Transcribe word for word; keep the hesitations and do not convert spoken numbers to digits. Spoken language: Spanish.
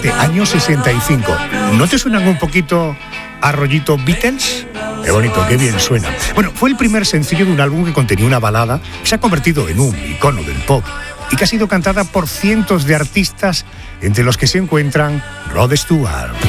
de año sesenta y cinco. ¿No te suenan un poquito a rollito Beatles? Qué bonito, qué bien suena. Bueno, fue el primer sencillo de un álbum que contenía una balada que se ha convertido en un icono del pop y que ha sido cantada por cientos de artistas, entre los que se encuentran Rod Stewart.